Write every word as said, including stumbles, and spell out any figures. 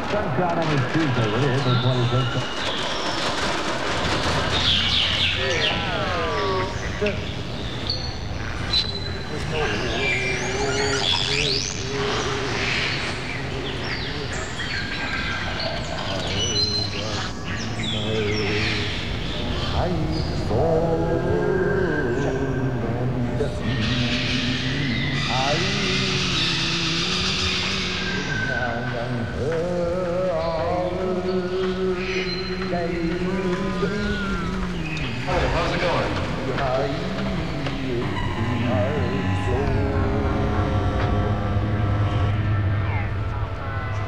Sunshot on his Tuesday with it for twenty-six. There's no